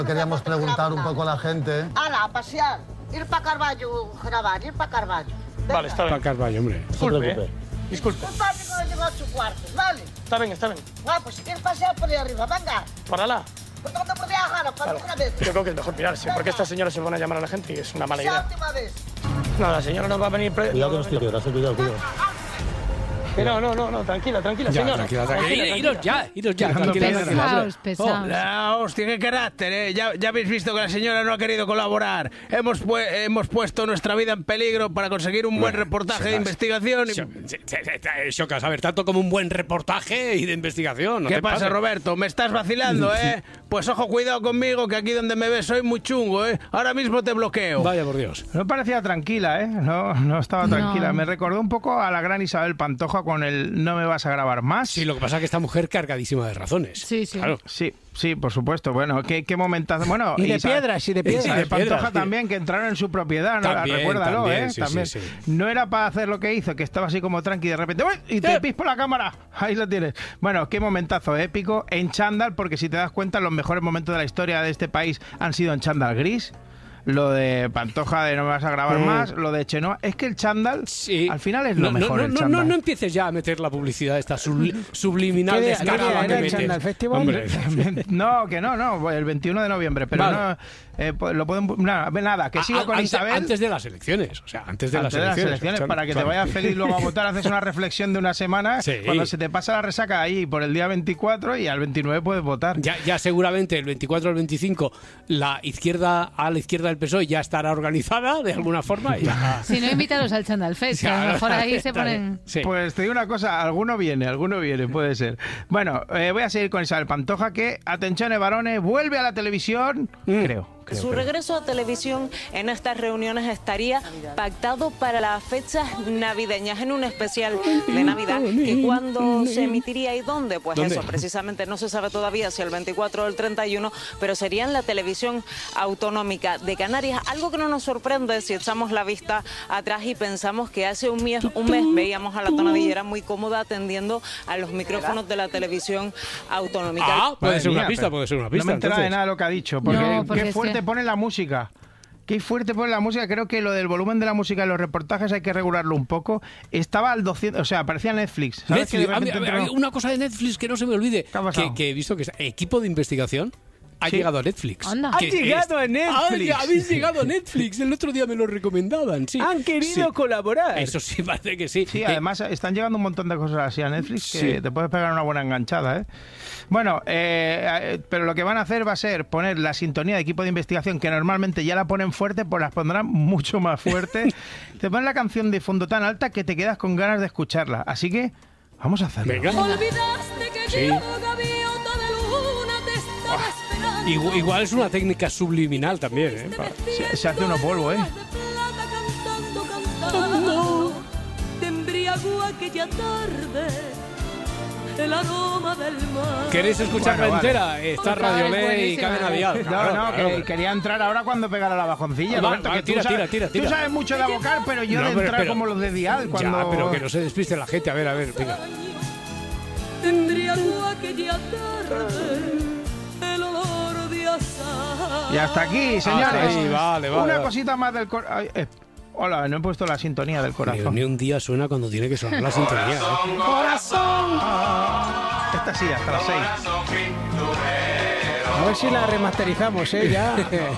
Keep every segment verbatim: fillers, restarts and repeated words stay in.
Queríamos preguntar un poco a la gente. ¡Hala, a pasear! Ir para Carballo, grabar, ir para Carballo. Venga. Vale, está bien. Para Carballo, hombre. Disculpe, ¿eh? Disculpe. Un papi que no llegó a ocho cuartos, ¿vale? Está bien, está bien. Ah, pues si quieres pasear por ahí arriba, venga. ¿Para la? Pues no te podía dejar, para otra vez. Yo creo que es mejor pirarse, porque esta señora se van a llamar a la gente y es una mala Esa idea. última vez. No, la señora nos va a venir... Pre... Cuidado que nos tiene piedras, cuidado, cuidado. Que no, no, no, no, tranquila, tranquila, Ya, señora. tranquila, tranquila. Iros ya, iros ya. Tirando Tranquila, piedras. tranquila. Pesaos, pesaos. La hostia, qué carácter, ¿eh? Ya, ya habéis visto que la señora no ha querido colaborar. Hemos, pu hemos puesto nuestra vida en peligro para conseguir un buen reportaje de investigación. Y... Chocas, a ver, tanto como un buen reportaje y de investigación. ¿No ¿Qué te pasa, pases? Roberto? ¿Me estás vacilando, eh? Pues ojo, cuidado conmigo, que aquí donde me ves soy muy chungo, ¿eh? Ahora mismo te bloqueo. Vaya por Dios. No parecía tranquila, ¿eh? No, no estaba tranquila. No. Me recordó un poco a la gran Isabel Pantoja con el "no me vas a grabar más". Sí, lo que pasa es que esta mujer cargadísima de razones. Sí, sí. Claro. Sí, sí, por supuesto. Bueno, qué, qué momentazo. Bueno, Y de Isa- piedras, y de piedras. Isabel Y de piedras, Pantoja sí. también, que entraron en su propiedad, ¿no? También, Recuérdalo, también, ¿eh? sí, también. sí, sí. No era para hacer lo que hizo, que estaba así como tranqui y de repente ¡uy! Y te Eh. pispo la cámara. Ahí lo tienes. Bueno, qué momentazo épico en chándal, porque si te das cuenta, los mejores momentos de la historia de este país han sido en chándal gris. Lo de Pantoja de "no me vas a grabar Mm. más", lo de Chenoa. Es que el chándal, Sí. al final es no, lo mejor, no, el no, chándal. no, no empieces ya a meter la publicidad esta subli- subliminal ¿Qué día- descarada qué día que era el metes. Chándal Festival? Hombre, No, que no, no, el veintiuno de noviembre, pero Vale. no, eh, pues lo pueden, nada, nada, que siga a- con antes, Isabel. antes de las elecciones, o sea, antes de, Antes las, elecciones, claro, para que claro. te vayas feliz luego a votar, haces una reflexión de una semana, Sí. cuando se te pasa la resaca ahí por el día veinticuatro y al veintinueve puedes votar. Ya, ya seguramente el veinticuatro al veinticinco la izquierda a la izquierda del P S O E ya estará organizada de alguna forma. Y ya... Si no, invítalos al Chándal Fest, que a lo mejor ahí se ponen... Sí. Pues te digo una cosa, alguno viene, alguno viene, puede ser. Bueno, eh, voy a seguir con Isabel Pantoja, que, atención, varones, vuelve a la televisión, Mm. creo. creo, Su creo. regreso a televisión en estas reuniones estaría pactado para las fechas navideñas, en un especial de Navidad. ¿Y cuándo se emitiría y dónde? Pues ¿Dónde? eso, precisamente no se sabe todavía si el veinticuatro o el treinta y uno, pero sería en la televisión autonómica de Canarias. Algo que no nos sorprende si echamos la vista atrás y pensamos que hace un mes, un mes veíamos a la tonadillera muy cómoda atendiendo a los micrófonos de la televisión autonómica. Ah, puede Madre ser una mía, pista, pero puede ser una No pista. me he enterado de entonces. nada de lo que ha dicho, porque, No, porque qué es fuerte que- pone la música. Qué fuerte pone la música. Creo que lo del volumen de la música en los reportajes hay que regularlo un poco. Estaba al doscientos, o sea, parecía Netflix. ¿Sabes que de Netflix, a mí- repente a mí- entró- una cosa de Netflix que no se me olvide, ¿Qué ha pasado? que, que he visto que es equipo de investigación ha Sí. llegado a Netflix. Anda. Que ¡Han llegado es- a Netflix! Ah, ya habéis llegado a Netflix. El otro día me lo recomendaban, sí. Han querido Sí. colaborar. Eso sí, parece que sí. Sí, Eh, además están llegando un montón de cosas así a Netflix que Sí. te puedes pegar una buena enganchada, ¿eh? Bueno, eh, eh, pero lo que van a hacer va a ser poner la sintonía de equipo de investigación, que normalmente ya la ponen fuerte, pues las pondrán mucho más fuerte. Te ponen la canción de fondo tan alta que te quedas con ganas de escucharla. Así que vamos a hacerlo. Venga. Olvidaste que Sí. yo, gaviota de luna, te estaba esperando. Igual, igual es una técnica subliminal también, ¿eh? Pa- Se, se hace uno polvo, ¿eh? De plata cantando, cantando. Te embriagó aquella tarde el aroma del mar. ¿Queréis escucharla Bueno, vale. entera? Está Otra Radio vez, Ley y buenísima. Cadena Dial. No, Claro, no, claro. que quería entrar ahora cuando pegara la bajoncilla. Vale, Roberto, vale, que tú tira, sabes, tira, tira, tira. Tú sabes mucho de abocar, pero yo No, de pero- entrar pero- como los de Dial cuando... Ya, pero que no se despiste la gente. A ver, a ver, venga. Te embriagó aquella tarde el olor de azahar. Y hasta aquí, señores. Hasta ahí, vale, vale, Una vale. cosita más del corazón. Hola, no he puesto la sintonía del Ni, corazón. ni un día suena cuando tiene que sonar la sintonía. ¿eh? ¡Corazón! Esta sí, hasta las seis. A ver si la remasterizamos, ¿eh? Ya.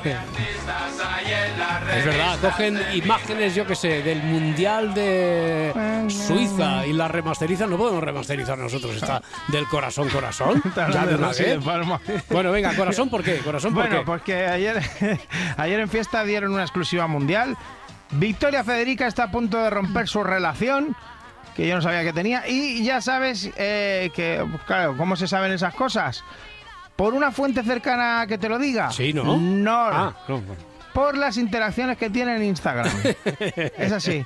Es verdad, cogen imágenes, yo que sé, del Mundial de Suiza y las remasterizan. No podemos remasterizar nosotros esta del corazón, corazón. Ya de una Sí, de vez. Palma. Bueno, venga, corazón, ¿por qué? Corazón, ¿por Bueno, qué? porque ayer, ayer en fiesta dieron una exclusiva mundial. Victoria Federica está a punto de romper su relación, que yo no sabía que tenía. Y ya sabes eh, que, claro, ¿cómo se saben esas cosas? ¿Por una fuente cercana que te lo diga? Sí, ¿no? No. Ah, no, bueno. Por las interacciones que tiene en Instagram. Es así.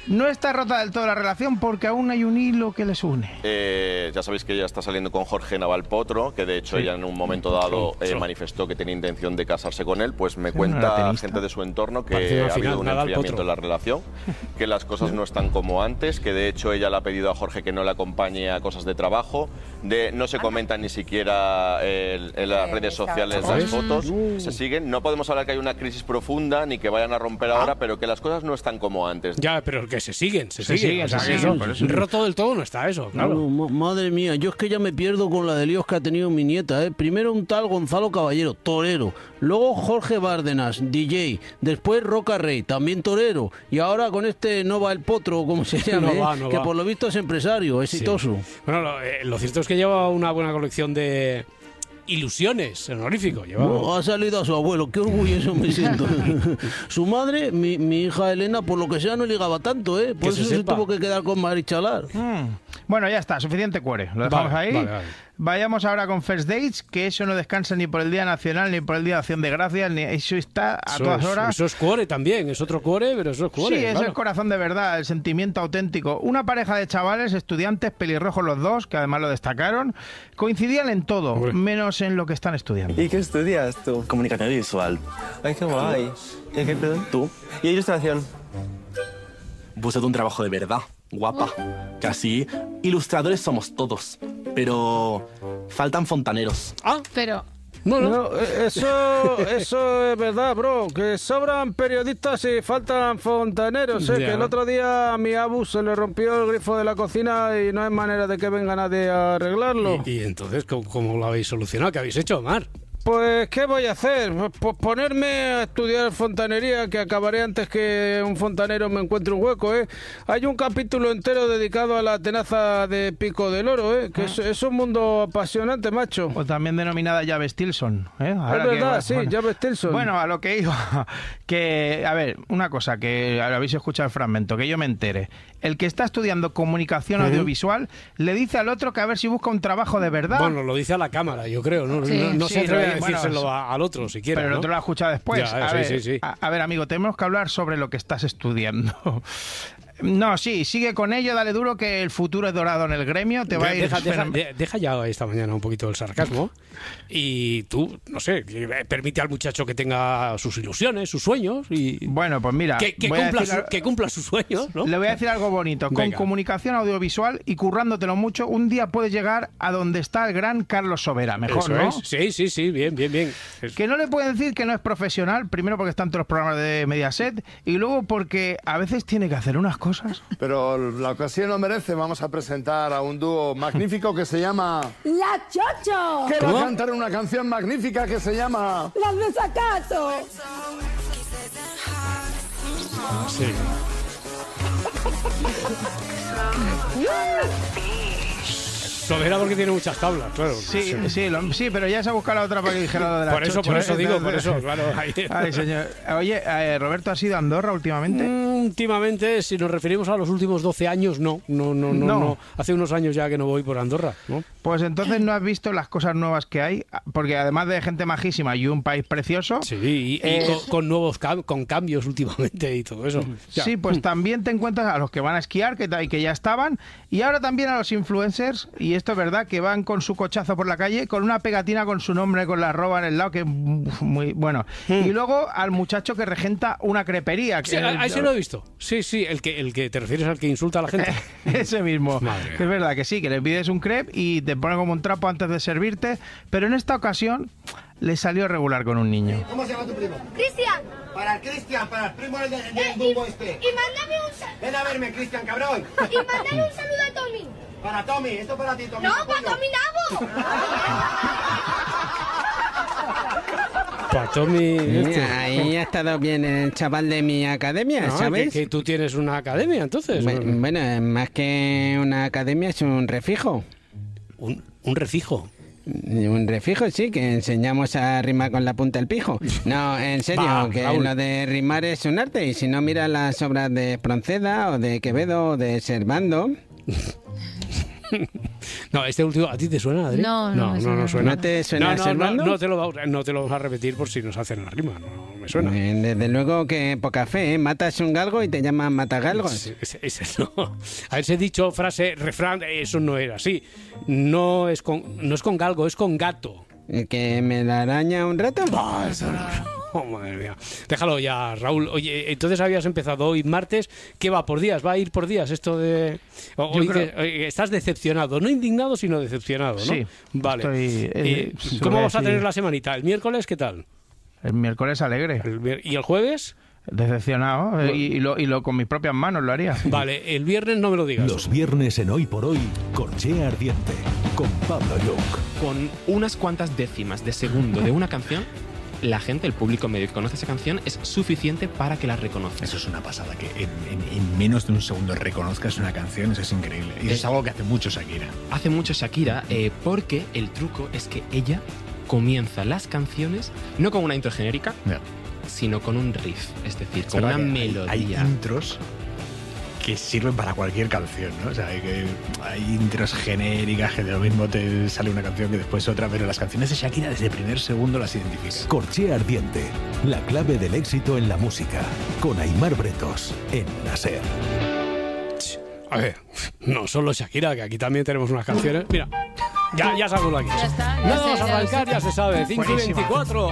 No está rota del todo la relación porque aún hay un hilo que les une. Eh, ya sabéis que ella está saliendo con Jorge Naval Potro, que de hecho Sí. ella en un momento dado eh, manifestó que tenía intención de casarse con él. Pues me cuenta gente de su entorno que Parece una ha habido final, un Nadal enfriamiento Potro. en la relación, que las cosas no están como antes, que de hecho ella le ha pedido a Jorge que no le acompañe a cosas de trabajo, de no se comentan ni siquiera eh, en las redes sociales las fotos, se siguen. No podemos hablar que hay una crisis profunda ni que vayan a romper ahora, pero que las cosas no están como antes. Ya, pero que se siguen, se, Se siguen. siguen, o sea, se que siguen, eso, por eso. roto del todo no está eso, claro. No, ma- madre mía, yo es que ya me pierdo con la de líos que ha tenido mi nieta, ¿eh? Primero un tal Gonzalo Caballero, torero. Luego Jorge Bárdenas, D J. Después Roca Rey, también torero. Y ahora con este Nova el Potro, como se llama, No va, ¿eh? no que va. por lo visto es empresario, exitoso. Sí. Bueno, lo, eh, lo cierto es que lleva una buena colección de ilusiones, honorífico. Lleva... No, ha salido a su abuelo, qué orgulloso me siento. Su madre, mi, mi hija Elena, por lo que sea, no ligaba tanto, ¿eh? Por Que se eso se, sepa. tuvo que quedar con Marichalar. Mm. Bueno, ya está, suficiente cuore. Lo dejamos Vale, ahí. vale, vale. Vayamos ahora con First Dates, que eso no descansa ni por el Día Nacional, ni por el Día de Acción de Gracias, ni eso está a Eso todas es- horas. Eso es cuore también, es otro cuore, pero eso es cuore. Sí, es claro. el corazón de verdad, el sentimiento auténtico. Una pareja de chavales, estudiantes, pelirrojos los dos, que además lo destacaron, coincidían en todo, menos en lo que están estudiando. ¿Y qué estudias tú? Comunicación visual. Ay, qué guay. ¿Y qué perdón? ¿Tú? ¿Y ilustración? Búscate un trabajo de verdad, guapa. Que así, ilustradores somos todos. Pero faltan fontaneros. Ah, pero... No, eh, eso, eso es verdad, bro. Que sobran periodistas y faltan fontaneros. ¿eh? Ya. Que el otro día a mi abu se le rompió el grifo de la cocina y no hay manera de que venga nadie a arreglarlo. Y, y entonces, ¿cómo, cómo lo habéis solucionado? ¿Qué habéis hecho, Omar? Pues, ¿qué voy a hacer? Pues ponerme a estudiar fontanería, que acabaré antes que un fontanero me encuentre un hueco, ¿eh? Hay un capítulo entero dedicado a la tenaza de Pico del Oro, ¿eh? Que es, es un mundo apasionante, macho. O también denominada llave Stilson. ¿eh? Ahora Es que- verdad, sí, llave Stilson. Bueno, a lo que iba, que, a ver, una cosa, que habéis escuchado el fragmento, que yo me entere. El que está estudiando comunicación Ujú. audiovisual le dice al otro que a ver si busca un trabajo de verdad. Bueno, lo dice a la cámara, yo creo. No, Sí. no, no Sí, se atreve lo- a bueno, decírselo eso- a- al otro, siquiera. Pero el ¿no? otro lo ha escuchado después. Ya, a, sí, ver, sí, sí. A, a ver, amigo, tenemos que hablar sobre lo que estás estudiando. No, sí, sigue con ello, dale duro, que el futuro es dorado en el gremio. Te va a ir deja, deja, fenomen- de- deja ya esta mañana un poquito el sarcasmo y tú, no sé, que permite al muchacho que tenga sus ilusiones, sus sueños y bueno, pues mira, que, que voy a cumpla, decir su- al- que cumpla sus sueños, ¿no? Le voy a decir algo bonito. Con Venga. comunicación audiovisual y currándotelo mucho, un día puedes llegar a donde está el gran Carlos Sobera. Mejor, Eso ¿no? es. Sí, sí, sí, bien, bien, bien. Es- Que no le pueden decir que no es profesional, primero porque está en todos los programas de Mediaset y luego porque a veces tiene que hacer unas cosas. Pero la ocasión lo merece. Vamos a presentar a un dúo magnífico que se llama... ¡La Chocho! Que va a cantar una canción magnífica que se llama... ¡Las desacato! Sí. Sobera porque tiene muchas tablas, claro. Sí, sí, lo- sí, pero ya se ha buscado la otra para que dijera lo de la Por eso, chocho, por eso ¿eh? digo, por eso, claro. ahí- Ay, señor. Oye, eh, Roberto, ¿has ido a Andorra últimamente? Mm, Últimamente, si nos referimos a los últimos doce años, no. No, no, no, No. no. Hace unos años ya que no voy por Andorra, ¿no? Pues entonces no has visto las cosas nuevas que hay, porque además de gente majísima y un país precioso... Sí, y, y eh, con, con nuevos cam- con cambios últimamente y todo eso. Ya. Sí, pues también te encuentras a los que van a esquiar, que, ta- y que ya estaban, y ahora también a los influencers, y esto es verdad, que van con su cochazo por la calle, con una pegatina con su nombre, con la arroba en el lado, que es muy bueno. Y luego al muchacho que regenta una crepería. Que Sí, a, a ese lo he visto. Sí, sí, el que, el que te refieres al que insulta a la gente. Ese mismo. Madre mía. Es verdad que sí, que le pides un crepe y te pone como un trapo antes de servirte, pero en esta ocasión le salió regular con un niño. ¿Cómo se llama tu primo? ¡Cristian! Para el Cristian, para el primo del, del Eh, Dumbo y, este. y mándame un saludo. Ven a verme, Cristian, cabrón. Y mándame un saludo a Tommy. Para Tommy, esto para ti, Tommy. No, capullo. para Tommy Nabo. Para Tommy. este. Ahí ha estado bien el chaval de mi academia, Ah, ¿sabes? que, que tú tienes una academia, entonces. Bu- Bueno, más que una academia es un refijo. Un, un refijo. Un refijo, sí, que enseñamos a rimar con la punta del pijo. No, en serio, Va, que Raúl. lo de rimar es un arte. Y si no, mira las obras de Espronceda o de Quevedo o de Servando. No, este último, ¿a ti te suena, Adri? No, no no, me no, suena. no suena. ¿No te suena, no, no, Servando? no, no te lo vamos, no te lo vamos a repetir por si nos hacen la rima, no me suena. Eh, Desde luego que poca fe, ¿eh? Matas un galgo y te llaman matagalgos. Ese, ese, ese no. A ver, si he dicho frase, refrán, eso no era así. No es con, no es con galgo, es con gato. ¿El que me la araña un rato? Ah, eso no. Oh, madre mía. Déjalo ya, Raúl. Oye, entonces habías empezado hoy martes. ¿Qué va por días? ¿Va a ir por días esto de...? Hoy creo- que- estás decepcionado. No indignado, sino decepcionado, ¿no? Sí. Vale. Estoy, Eh, eh, se lo ¿Cómo voy a vas a decir. tener la semanita? ¿El miércoles qué tal? El miércoles alegre. El mier- ¿Y el jueves? Decepcionado. eh, y, y lo, y lo con mis propias manos lo haría. Vale, el viernes no me lo digas. Los viernes en Hoy por Hoy, Corchea Ardiente, con Pablo Young. Con unas cuantas décimas de segundo de una canción, la gente, el público medio que conoce esa canción, es suficiente para que la reconozca. Eso es una pasada, que en, en- en menos de un segundo reconozcas una canción, eso es increíble. Y eso es algo que hace mucho Shakira. Hace mucho Shakira, eh, porque el truco es que ella comienza las canciones no con una intro genérica, No. sino con un riff, es decir, Es con una verdad que hay- melodía. Hay intros que sirven para cualquier canción, ¿no? O sea, hay, que, hay intros genéricas que de lo mismo te sale una canción que después otra, pero las canciones de Shakira desde el primer segundo las identificas. Corchea Ardiente, la clave del éxito en la música, con Aimar Bretos, en la SER. A ver, no solo Shakira, que aquí también tenemos unas canciones. Mira, ya, ya salgo de aquí. Ya está, ya No sé, vamos a ya lo arrancar, sé. ya se sabe. cinco y Buenísima. veinticuatro.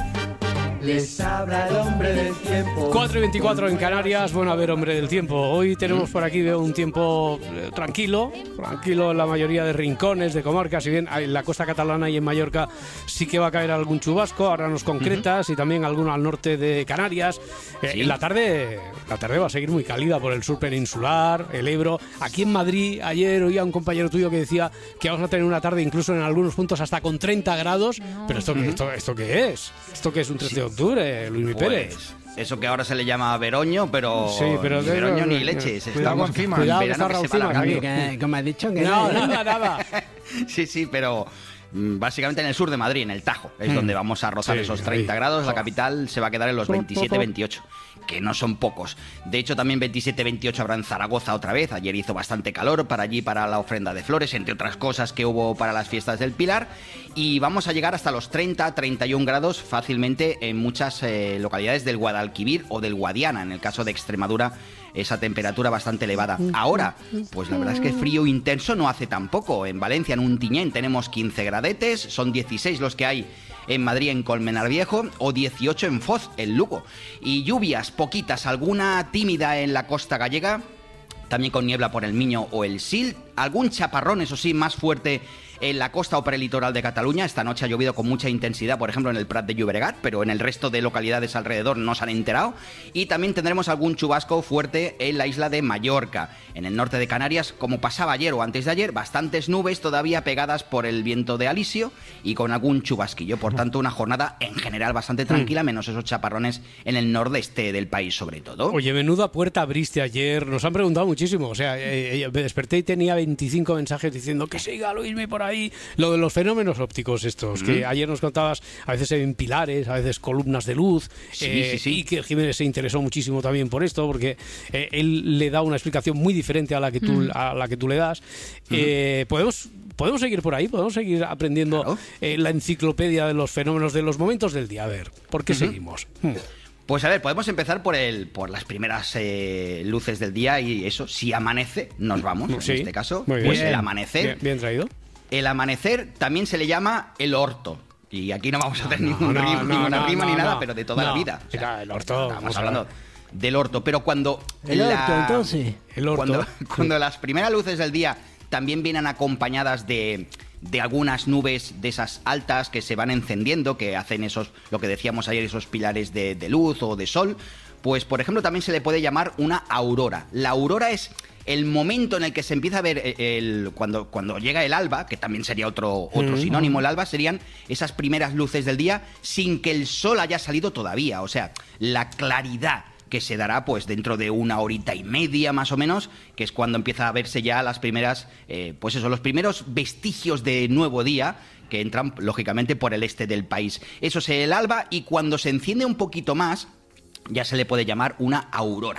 Les habla el hombre del tiempo. cuatro y veinticuatro en Canarias. Bueno, a ver, hombre del tiempo. Hoy tenemos por aquí veo un tiempo eh, tranquilo, tranquilo en la mayoría de rincones, de comarcas. Si bien en la costa catalana y en Mallorca sí que va a caer algún chubasco, ahora nos concretas, y también alguno al norte de Canarias. Eh, Sí. La tarde, la tarde va a seguir muy cálida por el sur peninsular, el Ebro. Aquí en Madrid, ayer oía a un compañero tuyo que decía que vamos a tener una tarde incluso en algunos puntos hasta con treinta grados. Pero esto, esto, esto qué es? ¿Esto qué es un trece de octubre, Luis Mi Pérez? Pues, eso que ahora se le llama veroño, pero, Sí, pero ni de- veroño ni eh, leches. cuidado Estamos encima. en Cuidado que verano está que se Raúl va Cimas alargando. Que- Como has dicho que No, nada, nada. Sí, sí, pero mm, básicamente en el sur de Madrid, en el Tajo, es Mm. donde vamos a rozar Sí, esos ahí. treinta grados. La Oh. capital se va a quedar en los veintisiete veintiocho, que no son pocos. De hecho, también veintisiete veintiocho habrá en Zaragoza otra vez. Ayer hizo bastante calor para allí, para la ofrenda de flores, entre otras cosas que hubo para las fiestas del Pilar. Y vamos a llegar hasta los treinta, treinta y un grados fácilmente en muchas eh, localidades del Guadalquivir o del Guadiana. En el caso de Extremadura, esa temperatura bastante elevada. Ahora, pues la verdad es que frío intenso no hace tampoco. En Valencia, en Untiñén, tenemos quince gradetes, son dieciséis los que hay en Madrid, en Colmenar Viejo, o dieciocho en Foz, en Lugo. Y lluvias poquitas, alguna tímida en la costa gallega, también con niebla por el Miño o el Sil, algún chaparrón, eso sí, más fuerte en la costa o prelitoral de Cataluña. Esta noche ha llovido con mucha intensidad, por ejemplo, en el Prat de Llobregat, pero en el resto de localidades alrededor no se han enterado. Y también tendremos algún chubasco fuerte en la isla de Mallorca. En el norte de Canarias, como pasaba ayer o antes de ayer, bastantes nubes todavía pegadas por el viento de alisio y con algún chubasquillo. Por tanto, una jornada en general bastante tranquila, menos esos chaparrones en el nordeste del país sobre todo. Oye, menuda puerta abriste ayer. Nos han preguntado muchísimo. O sea, eh, eh, me desperté y tenía veinticinco mensajes diciendo que siga Luismi por ahí. Lo de los fenómenos ópticos estos, que Mm. ayer nos contabas, a veces se ven pilares, a veces columnas de luz. Sí, eh, sí, sí. Y que Jiménez se interesó muchísimo también por esto, porque eh, él le da una explicación muy diferente a la que tú, Mm. a la que tú le das. Eh, podemos... Podemos seguir por ahí, podemos seguir aprendiendo eh, la enciclopedia de los fenómenos de los momentos del día. A ver, ¿por qué Ujú. seguimos? Hmm. Pues a ver, podemos empezar por el por las primeras eh, luces del día y eso, si amanece, nos vamos, Sí, en este caso. muy Pues bien. el amanecer. Bien, bien traído. El amanecer también se le llama el orto. Y aquí no vamos a hacer No, ningún no, rima, no, ninguna no, rima no, ni nada, no. pero de toda No. la vida. O sea, Mira, el orto, estamos vamos a hablando ver. del orto. Pero cuando. El la- orto, entonces. El orto. Cuando, cuando las primeras luces del día también vienen acompañadas de, de algunas nubes de esas altas que se van encendiendo, que hacen esos, lo que decíamos ayer, esos pilares de, de luz o de sol, pues por ejemplo también se le puede llamar una aurora. La aurora es el momento en el que se empieza a ver el, el- cuando, cuando llega el alba, que también sería otro, otro Mm. sinónimo, el alba serían esas primeras luces del día sin que el sol haya salido todavía, o sea, la claridad que se dará pues dentro de una horita y media más o menos, que es cuando empieza a verse ya las primeras, eh, pues eso, los primeros vestigios de nuevo día que entran lógicamente por el este del país. Eso es el alba y cuando se enciende un poquito más ya se le puede llamar una aurora.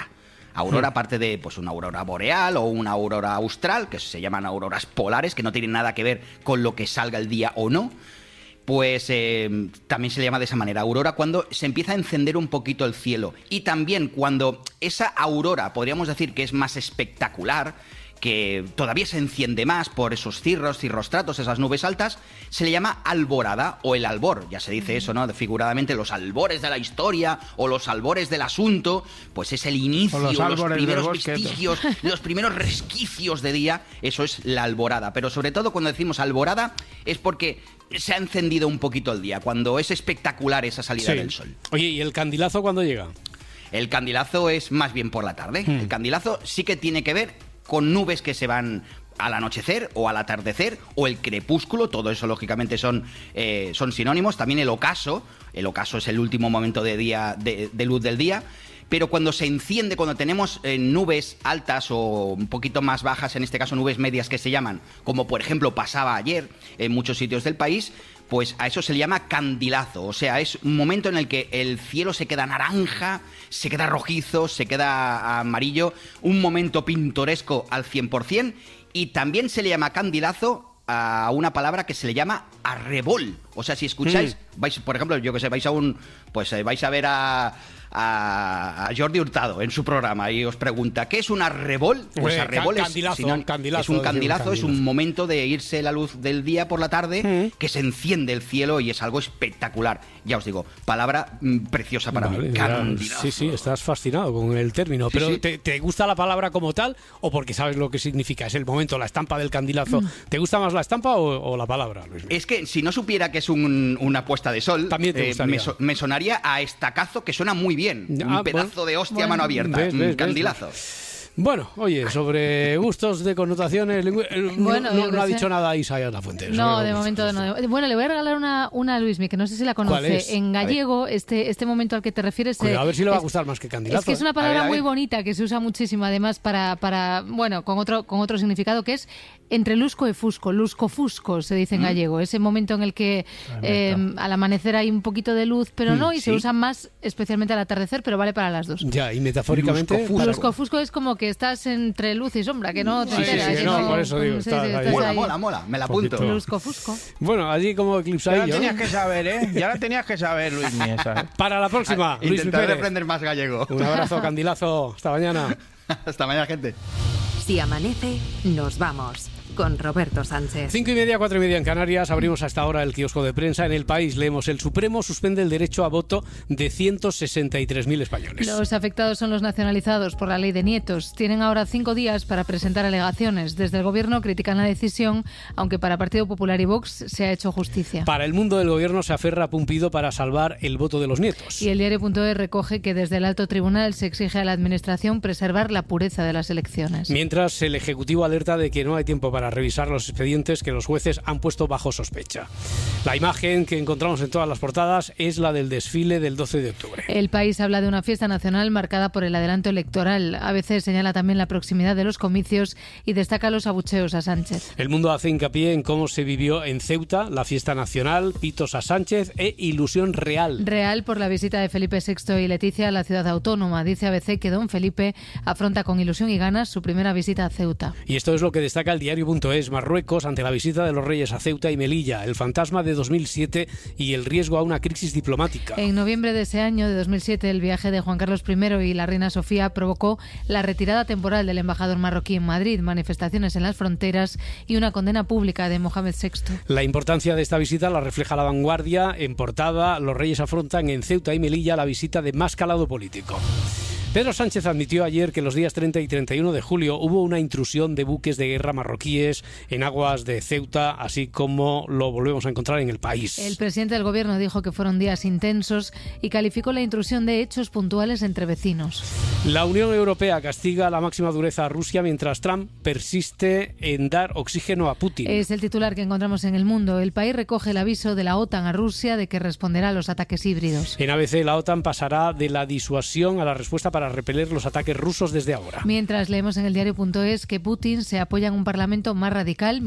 Aurora, Mm. aparte de pues una aurora boreal o una aurora austral, que se llaman auroras polares, que no tienen nada que ver con lo que salga el día o no, pues eh, también se le llama de esa manera aurora cuando se empieza a encender un poquito el cielo. Y también cuando esa aurora, podríamos decir que es más espectacular, que todavía se enciende más por esos cirros, cirrostratos, esas nubes altas, se le llama alborada o el albor. Ya se dice eso, ¿no? Figuradamente, los albores de la historia o los albores del asunto, pues es el inicio, O los los, albores primeros del bosque. vestigios, los primeros resquicios de día, eso es la alborada. Pero sobre todo cuando decimos alborada es porque se ha encendido un poquito el día, cuando es espectacular esa salida Sí. del sol. Oye, ¿y el candilazo cuándo llega? El candilazo es más bien por la tarde. Hmm. El candilazo sí que tiene que ver con nubes que se van al anochecer o al atardecer o el crepúsculo, todo eso lógicamente son, eh, son sinónimos. También el ocaso, el ocaso es el último momento de, día, de, de luz del día. Pero cuando se enciende, cuando tenemos eh, nubes altas o un poquito más bajas, en este caso nubes medias que se llaman, como por ejemplo pasaba ayer en muchos sitios del país, pues a eso se le llama candilazo. O sea, es un momento en el que el cielo se queda naranja, se queda rojizo, se queda amarillo, un momento pintoresco al cien por ciento, y también se le llama candilazo a una palabra que se le llama arrebol. O sea, si escucháis, Mm. vais, por ejemplo, yo que sé, vais a un, pues eh, vais a ver a, a, a Jordi Hurtado en su programa y os pregunta, ¿qué es un arrebol? Pues Eh, arrebol ca- es, candilazo, sinónimo- candilazo, es un decir, un candilazo, es un candilazo. momento de irse la luz del día por la tarde, Mm. que se enciende el cielo y es algo espectacular. Ya os digo, palabra mm, preciosa para Vale, mí. ya, Candilazo. sí, sí, estás fascinado con el término. Sí, Pero sí. ¿te, te gusta la palabra como tal o porque sabes lo que significa? Es el momento, la estampa del candilazo. ¿Te gusta más la estampa o, o la palabra, Luis? Es que si no supiera que es un- una puesta de sol, También te eh, gustaría. me, so- me sonaría a estacazo, que suena muy bien. Ah, un pedazo bueno. de hostia Bueno. a mano abierta. ¿Ves, un ves, ves? candilazo. Bueno, oye, sobre gustos de connotaciones, lingüi- eh, no- Bueno, no, yo no qué ha sé. dicho nada Isaías Lafuente. No, sobre de los momento gustos. no. Bueno, le voy a regalar una, una a Luismi, que no sé si la ¿Cuál conoce. es? En gallego, este, este momento al que te refieres... eh, Cuidado, a ver si le va a es- gustar más que candilazo. Es que es una ¿eh? palabra A ver, a muy ver. bonita que se usa muchísimo, además, para, para bueno, con otro, con otro significado, que es entre lusco y fusco, lusco-fusco, se dice en Mm. gallego. Ese momento en el que eh, al amanecer hay un poquito de luz, pero Mm, no, y se sí. usa más especialmente al atardecer, pero vale para las dos. Ya, y metafóricamente... Lusco-fusco. para- Lusco-fusco es como que estás entre luz y sombra, que no te Sí, sí, enteras. sí, que no, por eso digo, sí, estás sí, ahí. estás Mola, ahí. mola, mola. Me la apunto. Poquito. Lusco-fusco. Bueno, allí como Ya la eclipsadillo. tenías que saber, ¿eh? Ya la tenías que saber, Luismi, esa. ¿eh? Para la próxima, Luis Intentaré Pérez. aprender más gallego. Un abrazo, candilazo. Hasta mañana. Hasta mañana, gente. Si amanece, nos vamos. Con Roberto Sánchez. Cinco y media, cuatro y media en Canarias. Abrimos hasta ahora el kiosco de prensa. En El País leemos: el Supremo suspende el derecho a voto de ciento sesenta y tres mil españoles. Los afectados son los nacionalizados por la ley de nietos. Tienen ahora cinco días para presentar alegaciones. Desde el Gobierno critican la decisión, aunque para Partido Popular y Vox se ha hecho justicia. Para el mundo del gobierno se aferra a Pumpido para salvar el voto de los nietos. Y el diario.es recoge que desde el alto tribunal se exige a la Administración preservar la pureza de las elecciones. Mientras, el Ejecutivo alerta de que no hay tiempo para revisar los expedientes que los jueces han puesto bajo sospecha. La imagen que encontramos en todas las portadas es la del desfile del doce de octubre. El País habla de una fiesta nacional marcada por el adelanto electoral. A veces señala también la proximidad de los comicios y destaca los abucheos a Sánchez. El Mundo hace hincapié en cómo se vivió en Ceuta la fiesta nacional, pitos a Sánchez e ilusión real. Real por la visita de Felipe sexto y Leticia a la ciudad autónoma. Dice A B C que don Felipe afronta con ilusión y ganas su primera visita a Ceuta. Y esto es lo que destaca el diario.es. Marruecos ante la visita de los reyes a Ceuta y Melilla, el fantasma de dos mil siete y el riesgo a una crisis diplomática. En noviembre de ese año, de dos mil siete, el viaje de Juan Carlos primero y la reina Sofía provocó la retirada temporal del embajador marroquí en Madrid, manifestaciones en las fronteras y una condena pública de Mohamed sexto. La importancia de esta visita la refleja La Vanguardia. En portada, los reyes afrontan en Ceuta y Melilla la visita de más calado político. Pedro Sánchez admitió ayer que los días treinta y treinta y uno de julio hubo una intrusión de buques de guerra marroquíes en aguas de Ceuta, así como lo volvemos a encontrar en El País. El presidente del gobierno dijo que fueron días intensos y calificó la intrusión de hechos puntuales entre vecinos. La Unión Europea castiga a la máxima dureza a Rusia mientras Trump persiste en dar oxígeno a Putin. Es el titular que encontramos en El Mundo. El País recoge el aviso de la OTAN a Rusia de que responderá a los ataques híbridos. En A B C, la OTAN pasará de la disuasión a la respuesta para para repeler los ataques rusos desde ahora. Mientras leemos en el diario punto es que Putin se apoya en un parlamento más radical,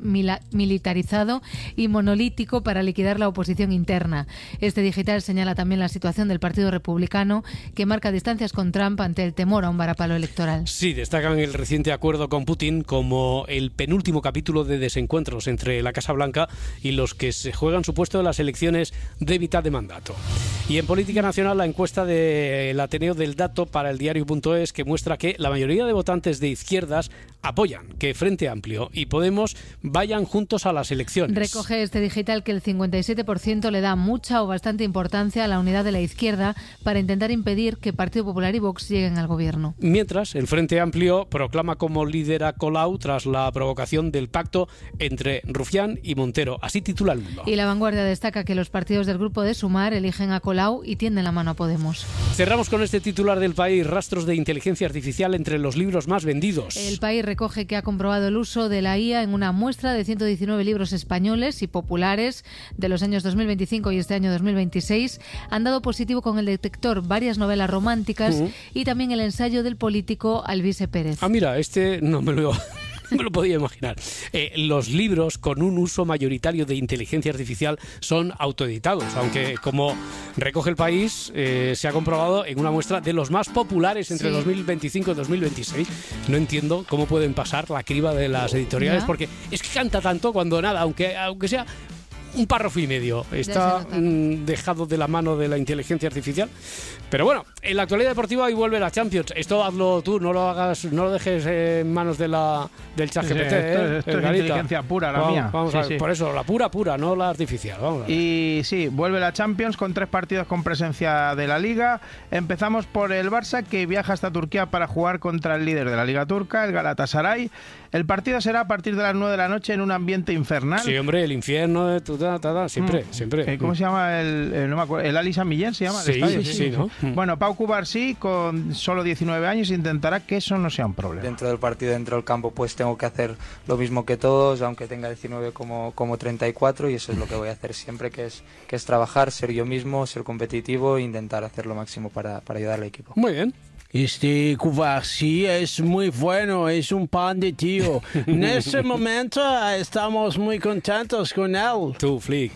militarizado y monolítico para liquidar la oposición interna. Este digital señala también la situación del Partido Republicano, que marca distancias con Trump ante el temor a un varapalo electoral. Sí, destacan el reciente acuerdo con Putin como el penúltimo capítulo de desencuentros entre la Casa Blanca y los que se juegan su puesto en las elecciones de mitad de mandato. Y en política nacional, la encuesta del Ateneo del Dato para el diario punto es, que muestra que la mayoría de votantes de izquierdas apoyan que Frente Amplio y Podemos vayan juntos a las elecciones. Recoge este digital que el cincuenta y siete por ciento le da mucha o bastante importancia a la unidad de la izquierda para intentar impedir que Partido Popular y Vox lleguen al gobierno. Mientras, el Frente Amplio proclama como líder a Colau tras la provocación del pacto entre Rufián y Montero. Así titula El Mundo. Y La Vanguardia destaca que los partidos del grupo de Sumar eligen a Colau y tienden la mano a Podemos. Cerramos con este titular del País: rastros de inteligencia artificial entre los libros más vendidos. El País recoge que ha comprobado el uso de la I A en una muestra de ciento diecinueve libros españoles y populares de los años dos mil veinticinco y este año dos mil veintiséis. Han dado positivo con el detector varias novelas románticas uh-huh. y también el ensayo del político Alvise Pérez. Ah, mira, este no me lo... me lo podía imaginar. Eh, los libros con un uso mayoritario de inteligencia artificial son autoeditados, aunque, como recoge El País, eh, se ha comprobado en una muestra de los más populares entre sí. dos mil veinticinco y dos mil veintiséis. No entiendo cómo pueden pasar la criba de las editoriales, ¿ya? Porque es que canta tanto cuando nada, aunque, aunque sea un párrafo y medio, está mm, dejado de la mano de la inteligencia artificial. Pero bueno, en la actualidad deportiva hoy vuelve la Champions. Esto hazlo tú, no lo hagas, no lo dejes en manos de la del chat G P T. Sí, esto, ¿eh? esto es inteligencia pura, la vamos, mía. Vamos sí, a ver, sí. Por eso, la pura, pura, no la artificial. Vamos a ver. Y sí, vuelve la Champions con tres partidos con presencia de la Liga. Empezamos por el Barça, que viaja hasta Turquía para jugar contra el líder de la Liga turca, el Galatasaray. El partido será a partir de las nueve de la noche en un ambiente infernal. Sí, hombre, el infierno de tu, ta, ta, ta, siempre, mm. siempre. ¿Cómo se llama el, el no me acuerdo, el Ali San Millén se llama? Sí, el estadio, sí, sí, sí, ¿no? Bueno, Pau Cubarsí, con solo diecinueve años, intentará que eso no sea un problema. Dentro del partido, dentro del campo, pues tengo que hacer lo mismo que todos, aunque tenga diecinueve como, como treinta y cuatro, y eso es lo que voy a hacer siempre, que es, que es trabajar, ser yo mismo, ser competitivo e intentar hacer lo máximo para, para ayudar al equipo. Muy bien. Este Cubarsí es muy bueno, es un pan de tío. En este momento estamos muy contentos con él. Tú, Flick.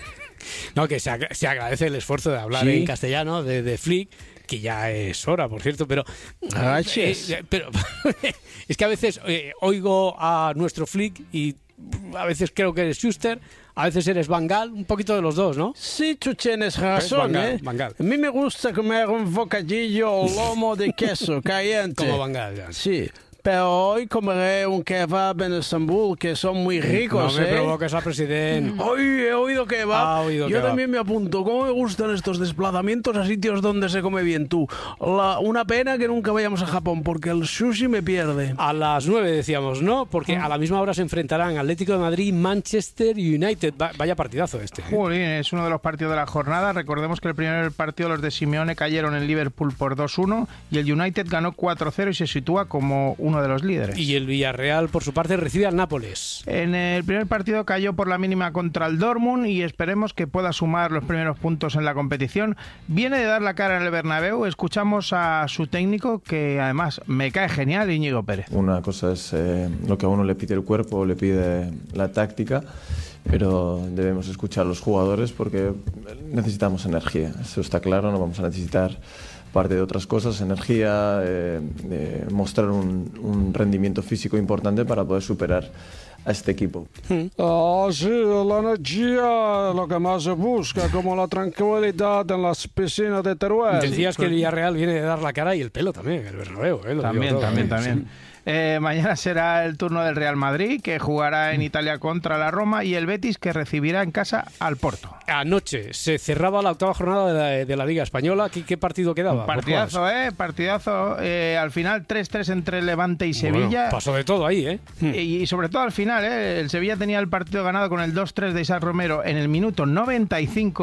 No, que se, ag- se agradece el esfuerzo de hablar ¿sí? en castellano de, de Flick, que ya es hora, por cierto, pero... Gracias. Eh, pero es que a veces eh, oigo a nuestro Flick y a veces creo que eres Schuster, a veces eres Van Gaal, un poquito de los dos, ¿no? Sí, tú tienes razón, Van Gaal, ¿eh? Van Gaal. A mí me gusta comer un bocadillo o lomo de queso caliente. Como Van Gaal, ya. Sí. Pero hoy comeré un kebab en Estambul, que son muy ricos, No me ¿eh? provoques al presidente. Hoy he oído kebab. Ha oído Yo kebab. también me apunto. ¿Cómo me gustan estos desplazamientos a sitios donde se come bien tú? La, una pena que nunca vayamos a Japón, porque el sushi me pierde. A las nueve decíamos, ¿no? Porque a la misma hora se enfrentarán Atlético de Madrid y Manchester United. Va- vaya partidazo este. ¿eh? Jolín, es uno de los partidos de la jornada. Recordemos que el primer partido los de Simeone cayeron en Liverpool por dos uno y el United ganó cuatro cero y se sitúa como uno de los líderes. Y el Villarreal, por su parte, recibe al Nápoles. En el primer partido cayó por la mínima contra el Dortmund y esperemos que pueda sumar los primeros puntos en la competición. Viene de dar la cara en el Bernabéu. Escuchamos a su técnico, que además me cae genial, Íñigo Pérez. Una cosa es eh, lo que a uno le pide el cuerpo, le pide la táctica, pero debemos escuchar a los jugadores porque necesitamos energía. Eso está claro, no vamos a necesitar parte de otras cosas, energía, eh, eh, mostrar un, un rendimiento físico importante para poder superar a este equipo. Ah, sí, la energía, lo que más se busca, como la tranquilidad en las piscinas de Teruel. Decías que el Villarreal viene de dar la cara y el pelo también, el Bernabéu. ¿eh? Lo También, digo todo, también, ¿eh? también. Sí. Eh, mañana será el turno del Real Madrid, que jugará en Italia contra la Roma, y el Betis, que recibirá en casa al Porto. Anoche se cerraba la octava jornada de la, de la Liga Española. ¿Qué, qué partido quedaba? Un partidazo, ¿eh? Partidazo. Eh, al final tres tres entre Levante y Sevilla. Bueno, pasó de todo ahí, ¿eh? Y, y sobre todo al final, ¿eh? El Sevilla tenía el partido ganado con el dos tres de Isaac Romero en el minuto noventa y cinco,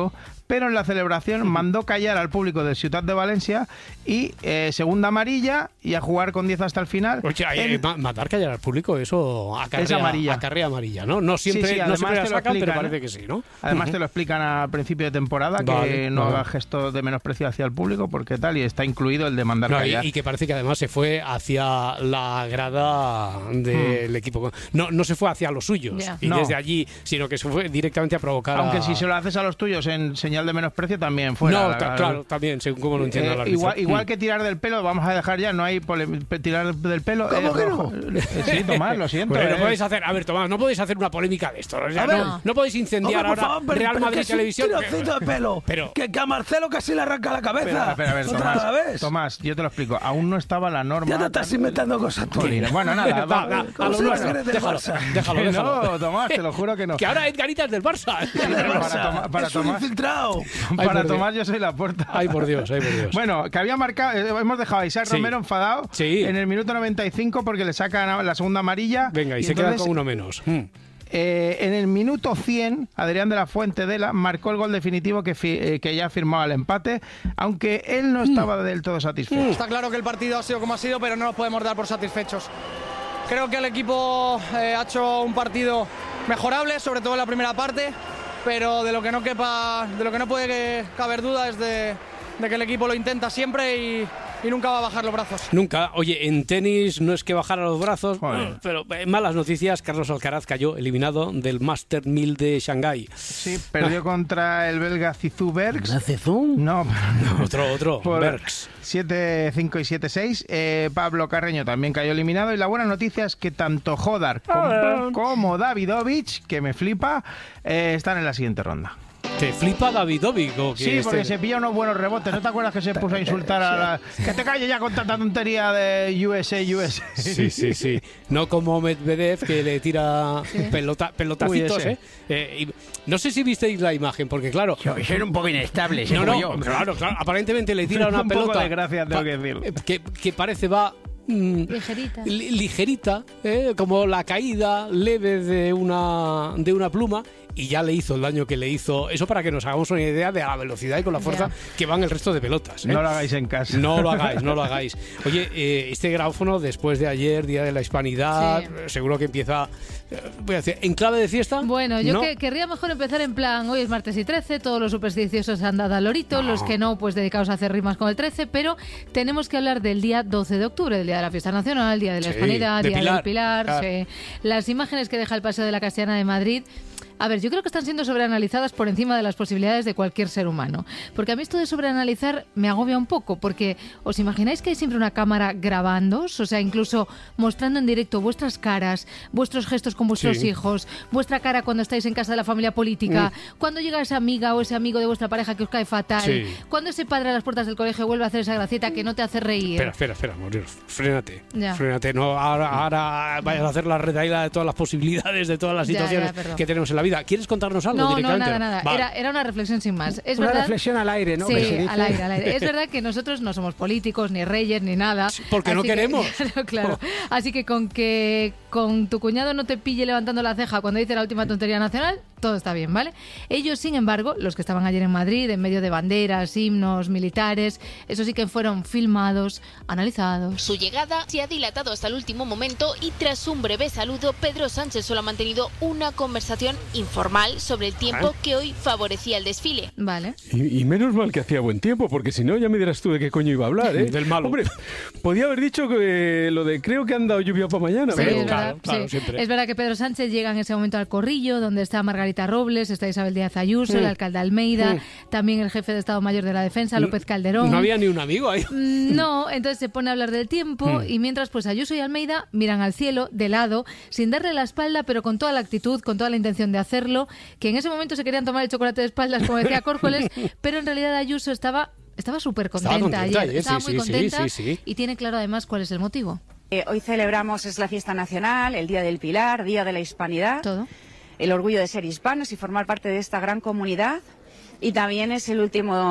pero en la celebración mandó callar al público del Ciutat de Valencia y eh, segunda amarilla y a jugar con diez hasta el final. Oye, en... eh, mandar callar al público, eso acarrea, es amarilla. acarrea amarilla, ¿no? No siempre, sí, sí, no siempre la te lo sacan, explican, pero parece ¿eh? que sí, ¿no? Además uh-huh. te lo explican al principio de temporada, vale, que no vale. haga gesto de menosprecio hacia el público, porque tal, y está incluido el de mandar no, callar. Y, y que parece que además se fue hacia la grada del hmm. equipo. No, no se fue hacia los suyos yeah. y no. desde allí, sino que se fue directamente a provocar. Aunque a... si se lo haces a los tuyos en señal de menosprecio, también fuera. No, ta, claro, también, según cómo lo entienda eh, la igual, igual que tirar del pelo, vamos a dejar ya, no hay tirar del pelo. ¿Cómo eh, que no? Sí, Tomás, lo siento. Pero eh. no podéis hacer, a ver, Tomás, no podéis hacer una polémica de esto. O sea, a ver, no, no podéis incendiar hombre, por ahora favor, pero, Real pero Madrid que Televisión. Es un tirocito de pelo. Pero, que, que a Marcelo casi le arranca la cabeza. Espera, espera, a ver, Otra Tomás, vez. Tomás, yo te lo explico. Aún no estaba la norma. Ya te estás inventando cosas tú. Bueno, nada, va, va, a lo nuestro. Déjalo, déjalo, déjalo. No, Tomás, te lo juro que no. Que ahora Edgarita es del Barça. Sí, del Barça. Para, toma, para es Tomás, un infiltrado. Ay, para Tomás yo soy la puerta. Ay, por Dios, ay, por Dios. Bueno, que había marcado, eh, hemos dejado a Isaac sí. Romero enfadado sí. en el minuto noventa y cinco porque le sacan la segunda amarilla. Venga, y, y se entonces, queda con uno menos. Hmm. Eh, en el minuto cien, Adrián de la Fuente Dela marcó el gol definitivo que, fi, eh, que ya firmaba el empate, aunque él no estaba del todo satisfecho. Está claro que el partido ha sido como ha sido, pero no nos podemos dar por satisfechos. Creo que el equipo eh, ha hecho un partido mejorable, sobre todo en la primera parte, pero de lo que no quepa, de lo que no puede caber duda es de, de que el equipo lo intenta siempre y, y nunca va a bajar los brazos. Nunca. Oye, en tenis no es que bajara los brazos, Joder. pero en malas noticias, Carlos Alcaraz cayó eliminado del Master mil de Shanghái. Sí, perdió ah. contra el belga Zizou Bergs. ¿La Zizou? No, no, otro, otro, Bergs. siete cinco y siete seis. Eh, Pablo Carreño también cayó eliminado. Y la buena noticia es que tanto Jodar como, como Davidovich, que me flipa, eh, están en la siguiente ronda. ¿Te flipa Davidovich? ¿O sí, porque este... se pilla unos buenos rebotes. ¿No te acuerdas que se puso a insultar a la... Que te calles ya con tanta tontería de U S A, U S A? Sí, sí, sí. No como Medvedev, que le tira ¿sí? pelota, pelotacitos, Uy, ¿eh? eh y no sé si visteis la imagen, porque claro... Yo, yo era un poco inestable, no, no, yo. Claro, claro. Aparentemente le tira una un pelota... Un poco de gracia, tengo que decirlo. Que, que parece va... Mm, ligerita, li, ligerita ¿eh? Como la caída leve de una, de una pluma, y ya le hizo el daño que le hizo. Eso para que nos hagamos una idea de la velocidad y con la fuerza yeah. que van el resto de pelotas, ¿eh? No lo hagáis en casa. No lo hagáis, no lo hagáis. Oye, eh, este gráfono, después de ayer, Día de la Hispanidad, sí. seguro que empieza, eh, voy a decir, ¿en clave de fiesta? Bueno, yo ¿no? que, querría mejor empezar en plan, hoy es martes y trece, todos los supersticiosos han dado al lorito, no. los que no, pues dedicados a hacer rimas con el trece, pero tenemos que hablar del día doce de octubre, del Día de la Fiesta Nacional, Día de la sí, Hispanidad, de Día Pilar. del Pilar. Claro. Sí. Las imágenes que deja el Paseo de la Castellana de Madrid... A ver, yo creo que están siendo sobreanalizadas por encima de las posibilidades de cualquier ser humano. Porque a mí esto de sobreanalizar me agobia un poco, porque ¿os imagináis que hay siempre una cámara grabándoos? O sea, incluso mostrando en directo vuestras caras, vuestros gestos con vuestros sí. hijos, vuestra cara cuando estáis en casa de la familia política, mm. cuando llega esa amiga o ese amigo de vuestra pareja que os cae fatal, sí. cuando ese padre a las puertas del colegio vuelve a hacer esa gracieta que no te hace reír. Espera, espera, espera, morir. Frénate. Ya. Frénate. No, ahora, ahora vayas a hacer la retaíla de todas las posibilidades, de todas las situaciones ya, ya, que tenemos en la vida. ¿Quieres contarnos algo no, directamente? No, nada, nada. Vale. Era, era una reflexión sin más. Es una verdad, reflexión al aire, ¿no? Sí, al aire, al aire. Es verdad que nosotros no somos políticos, ni reyes, ni nada. Porque no queremos. Que, claro, claro. Oh. Así que con que con tu cuñado no te pille levantando la ceja cuando dice la última tontería nacional, todo está bien, ¿vale? Ellos, sin embargo, los que estaban ayer en Madrid, en medio de banderas, himnos, militares, eso sí que fueron filmados, analizados. Su llegada se ha dilatado hasta el último momento y tras un breve saludo, Pedro Sánchez solo ha mantenido una conversación informal sobre el tiempo ¿Eh? que hoy favorecía el desfile. Vale. Y, y menos mal que hacía buen tiempo, porque si no ya me dirás tú de qué coño iba a hablar, ¿eh? Del malo. Hombre, podía haber dicho que lo de creo que han dado lluvia para mañana. Sí, pero... es verdad. Claro, claro, sí. siempre. Es verdad que Pedro Sánchez llega en ese momento al Corrillo, donde está Margarita Robles, está Isabel Díaz Ayuso, mm. el alcalde Almeida, mm. también el jefe de Estado Mayor de la Defensa, López Calderón. No había ni un amigo ahí. No, entonces se pone a hablar del tiempo mm. y mientras pues Ayuso y Almeida miran al cielo, de lado, sin darle la espalda, pero con toda la actitud, con toda la intención de hacerlo, que en ese momento se querían tomar el chocolate de espaldas, como decía Córcoles, pero en realidad Ayuso estaba estaba súper contenta, estaba contenta ayer, eh, estaba sí, muy sí, contenta sí, sí, sí. y tiene claro además cuál es el motivo. Eh, hoy celebramos, es la fiesta nacional, el Día del Pilar, Día de la Hispanidad, todo. El orgullo de ser hispanos y formar parte de esta gran comunidad, y también es el último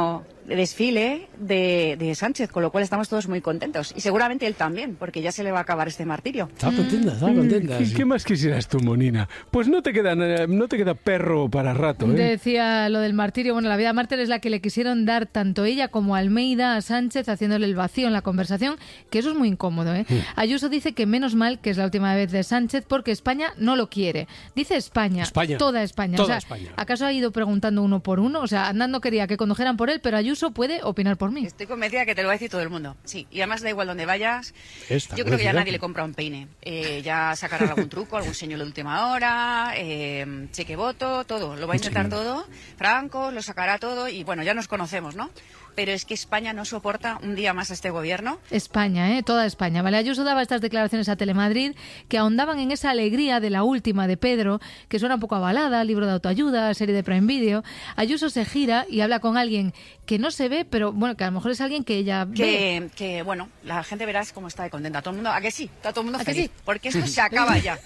desfile de, de Sánchez, con lo cual estamos todos muy contentos. Y seguramente él también, porque ya se le va a acabar este martirio. Está contenta, está contenta. ¿Qué, ¿Qué más quisieras tú, Monina? Pues no te queda, no te queda perro para rato, ¿eh? Decía lo del martirio. Bueno, la vida mártir es la que le quisieron dar tanto ella como Almeida a Sánchez, haciéndole el vacío en la conversación, que eso es muy incómodo, ¿eh? Mm. Ayuso dice que menos mal que es la última vez de Sánchez porque España no lo quiere. Dice España, España. toda España. Toda o sea, España. ¿Acaso ha ido preguntando uno por uno? O sea, andando quería que condujeran por él, pero Ayuso puede opinar por mí. Estoy convencida que te lo va a decir todo el mundo. Sí, y además da igual donde vayas. Esta, Yo creo que ya nadie le compra un peine. Eh, ya sacará algún truco, algún señuelo de última hora, eh, cheque voto, todo. Lo va a intentar todo. Franco lo sacará todo y bueno, ya nos conocemos, ¿no? Pero es que España no soporta un día más a este gobierno. España, ¿eh? Toda España. Vale, Ayuso daba estas declaraciones a Telemadrid que ahondaban en esa alegría de la última de Pedro, que suena un poco avalada, libro de autoayuda, serie de Prime Video. Ayuso se gira y habla con alguien que no se ve, pero bueno, que a lo mejor es alguien que ella que, ve. Que, bueno, la gente verás cómo está de contenta. Todo el mundo, ¿a que sí? Está todo el mundo ¿A feliz. que sí? Porque esto se acaba ya.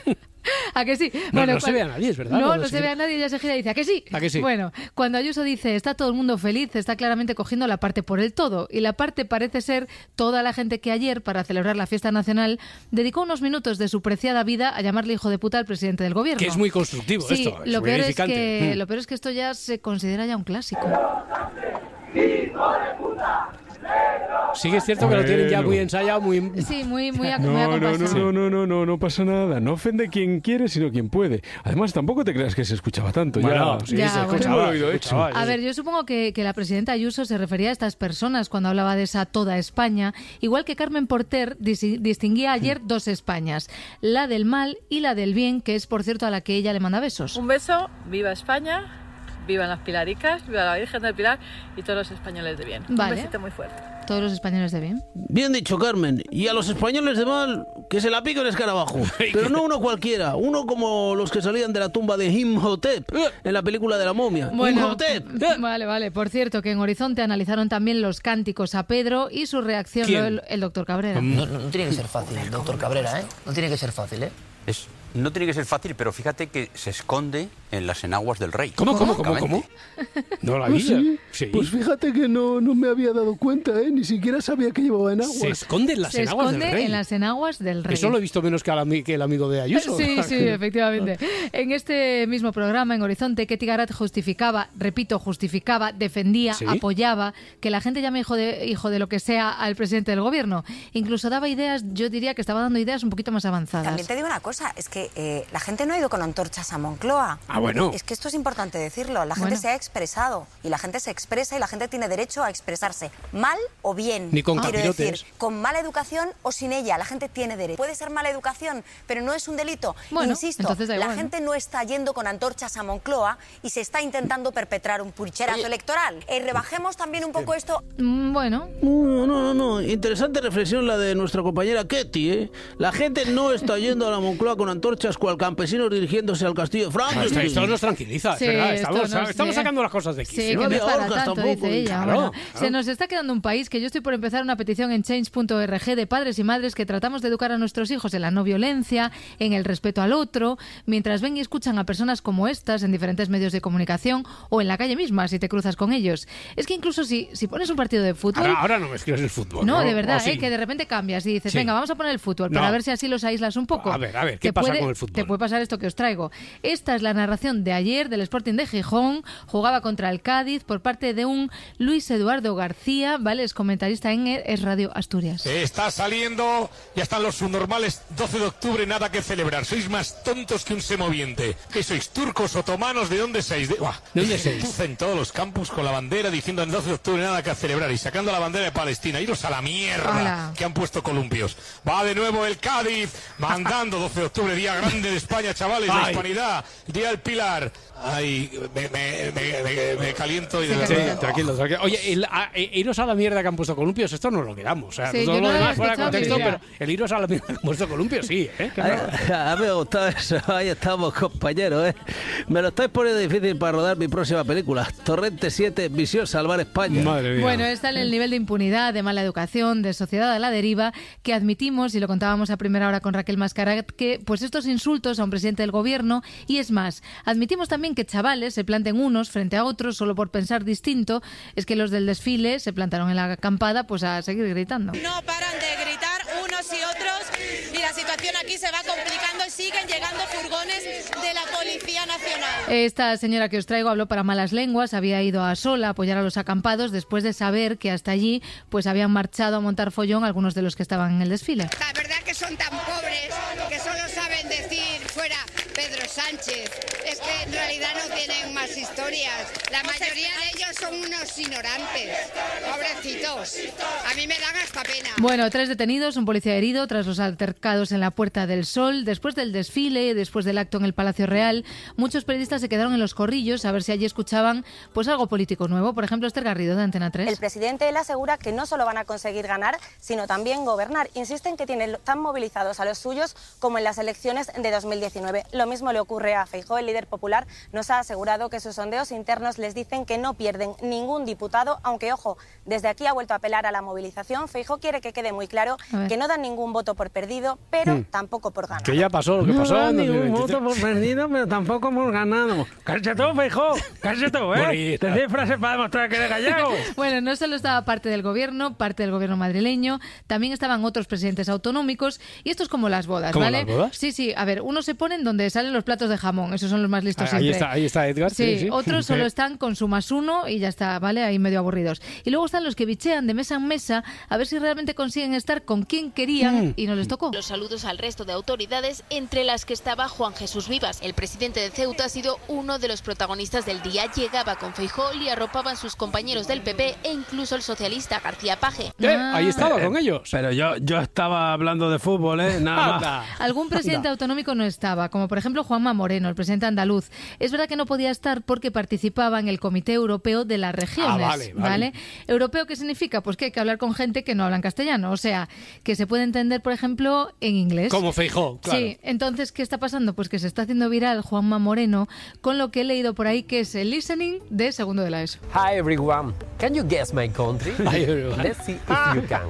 ¿A que sí? No, bueno, no se ve a nadie, es verdad. No, no se ve a nadie, ella se gira y dice, ¿a que sí? ¿A que sí? Bueno, cuando Ayuso dice, está todo el mundo feliz, está claramente cogiendo la parte por el todo. Y la parte parece ser toda la gente que ayer, para celebrar la fiesta nacional, dedicó unos minutos de su preciada vida a llamarle hijo de puta al presidente del gobierno. Que es muy constructivo sí, esto, es lo muy peor edificante. es que, mm. Lo peor es que esto ya se considera ya un clásico. ¡Hijo de puta! Sí que es cierto que lo tienen ya muy ensayado, muy... Sí, muy, muy, No, muy no, acompasado. no, no, no, no, no pasa nada. No ofende quien quiere, sino quien puede. Además, tampoco te creas que se escuchaba tanto. Bueno, ya, sí, ya, se bueno. escuchaba, lo he oído hecho. A ver, yo supongo que, que la presidenta Ayuso se refería a estas personas cuando hablaba de esa toda España, igual que Carmen Porter dis- distinguía ayer mm. dos Españas, la del mal y la del bien, que es, por cierto, a la que ella le manda besos. Un beso, viva España, vivan las Pilaricas, viva la Virgen del Pilar y todos los españoles de bien. Vale. Un besito muy fuerte. Todos los españoles de bien. Bien dicho, Carmen. Y a los españoles de mal, que se la pique el escarabajo. Pero no uno cualquiera, uno como los que salían de la tumba de Imhotep en la película de la momia. Bueno, Imhotep. Vale, vale. Por cierto, que en Horizonte analizaron también los cánticos a Pedro y su reacción el, el doctor Cabrera. No, no, no tiene que ser fácil, doctor Cabrera, ¿eh? No tiene que ser fácil, ¿eh? Es, no tiene que ser fácil, pero fíjate que se esconde en las enaguas del rey. ¿Cómo, cómo, cómo, cómo? No la vi. ¿Ah, sí? Sí. Pues fíjate que no, no me había dado cuenta, ¿eh? Ni siquiera sabía que llevaba enaguas. Se esconde en las Se enaguas del esconde rey. en las enaguas del rey. Eso lo he visto menos que, al ami- que el amigo de Ayuso. Sí, sí, efectivamente. En este mismo programa, en Horizonte, Ketty Garat justificaba, repito, justificaba, defendía, ¿Sí? apoyaba que la gente llame hijo de, hijo de lo que sea al presidente del gobierno. Incluso daba ideas, yo diría que estaba dando ideas un poquito más avanzadas. También te digo una cosa, es que eh, la gente no ha ido con antorchas a Moncloa. Ah, bueno. Es que esto es importante decirlo. La gente Bueno. se ha expresado y la gente se expresa y la gente tiene derecho a expresarse, mal o bien. Ni con Quiero capirotes. decir, con mala educación o sin ella, la gente tiene derecho. Puede ser mala educación, pero no es un delito. Bueno, Insisto, entonces da la igual, ¿no? gente no está yendo con antorchas a Moncloa y se está intentando perpetrar un pucherazo electoral. Eh, rebajemos también un poco esto. Mm, Bueno, No, no, no, no. Interesante reflexión la de nuestra compañera Ketty, ¿eh? La gente no está yendo a la Moncloa con antorchas cual campesinos dirigiéndose al castillo de Franco. Esto, esto nos tranquiliza, Sí, es verdad. esto Estamos, nos- estamos sí. sacando las cosas de aquí. sí, que no es para tanto, dice ella. Claro, Bueno, claro. Se nos está quedando un país que yo estoy por empezar una petición en change punto org de padres y madres que tratamos de educar a nuestros hijos en la no violencia, en el respeto al otro, mientras ven y escuchan a personas como estas en diferentes medios de comunicación o en la calle misma si te cruzas con ellos. Es que incluso si, si pones un partido de fútbol... Ahora, ahora no me escribes el fútbol. No, ¿no? de verdad, ¿O sí? eh, que de repente cambias y dices, Sí. venga, vamos a poner el fútbol, No. para ver si así los aíslas un poco. A ver, a ver, ¿qué Te pasa puede- con el fútbol? Te puede pasar esto que os traigo. Esta es la narración de ayer del Sporting de Gijón, jugaba contra el Cádiz por parte de un Luis Eduardo García, ¿vale? Es comentarista en Es Radio Asturias. Está saliendo, ya están los subnormales, doce de octubre, nada que celebrar. Sois más tontos que un semoviente. ¿Qué sois, turcos, otomanos? ¿De dónde sois? ¿De, Buah, ¿De dónde sois? gentuza en todos los campus con la bandera diciendo el doce de octubre nada que celebrar y sacando la bandera de Palestina. Iros a la mierda Hola. que han puesto columpios. Va de nuevo el Cádiz, mandando doce de octubre, día grande de España, chavales, la Ay. hispanidad, día del Pilar. Ay, me, me, me, me- me caliento y de Sí, verdad... tranquilo, tranquilo. Oye, el, a- e- iros a la mierda que han puesto columpios, esto no lo quedamos. O sea, Sí, todo yo lo no lo demás he fuera de escuchado, contexto, pero pero el iros a la mierda que han puesto columpios, sí, ¿eh? Qué raro. A mí me ha gustado eso. Ahí estamos, compañeros, ¿eh? Me lo estáis poniendo difícil para rodar mi próxima película. Torrente siete, Misión Salvar España. Madre mía. Bueno, está en el nivel de impunidad, de mala educación, de sociedad a la deriva, que admitimos, y lo contábamos a primera hora con Raquel Mascarat, que pues estos insultos a un presidente del gobierno, y es más, Admitimos también que chavales se planten unos frente a otros solo por pensar distinto. Es que los del desfile se plantaron en la acampada pues a seguir gritando. No paran de gritar unos y otros y la situación aquí se va complicando y siguen llegando furgones de la Policía Nacional. Esta señora que os traigo habló para malas lenguas, había ido a sola a apoyar a los acampados después de saber que hasta allí pues habían marchado a montar follón algunos de los que estaban en el desfile. La verdad que son tan pobres que solo saben decir fuera Pedro Sánchez. Es que en realidad no tienen más historias. La mayoría de ellos son unos ignorantes. Pobrecitos. A mí me dan hasta pena. Bueno, tres detenidos, un policía herido tras los altercados en la Puerta del Sol. Después del desfile, después del acto en el Palacio Real, muchos periodistas se quedaron en los corrillos a ver si allí escuchaban pues algo político nuevo. Por ejemplo, Esther Garrido, de Antena tres. El presidente él asegura que no solo van a conseguir ganar, sino también gobernar. Insisten que tienen tan movilizados a los suyos como en las elecciones de dos mil diecinueve. Lo mismo le ocurre a Feijóo. El líder popular nos ha asegurado que sus sondeos internos les dicen que no pierden ningún diputado, aunque, ojo, desde aquí ha vuelto a apelar a la movilización. Feijóo quiere que quede muy claro que no dan ningún voto por perdido, pero hmm. tampoco por ganado. Que ya pasó lo que pasó. No dan ningún voto por perdido, pero tampoco por ganado. ¡Cállate tú, Feijóo! ¡Cállate tú, eh! Te doy frases para demostrar que eres gallego. Bueno, no solo estaba parte del gobierno, parte del gobierno madrileño, también estaban otros presidentes autonómicos, y esto es como las bodas, ¿Cómo ¿vale? las bodas? Sí, sí, a ver, unos se ponen donde salen los platos de jamón, esos son los más listos ahí siempre. Está, ahí está Edgar. Sí, sí, sí. Otros solo están con su más uno y ya está, ¿vale? Ahí medio aburridos. Y luego están los que bichean de mesa en mesa a ver si realmente consiguen estar con quien querían mm. y no les tocó. Los saludos al resto de autoridades, entre las que estaba Juan Jesús Vivas. El presidente de Ceuta ha sido uno de los protagonistas del día. Llegaba con Feijóo y arropaban sus compañeros del P P e incluso el socialista García Paje. ¿Eh? Ah. Ahí estaba con ellos. Pero yo, yo estaba hablando de fútbol, ¿eh? Nada más. Algún presidente autonómico no estaba, como por ejemplo Juanma Moreno, el presidente andaluz. Es verdad que no podía estar porque participaba en el Comité Europeo de las Regiones. Ah, vale, vale. ¿vale? ¿Europeo qué significa? Pues que hay que hablar con gente que no habla en castellano. O sea, que se puede entender, por ejemplo, en inglés. Como Feijóo, claro. Sí, entonces, ¿qué está pasando? Pues que se está haciendo viral Juanma Moreno con lo que he leído por ahí que es el listening de segundo de la ESO. Hi everyone, can you guess my country? Let's see if you can.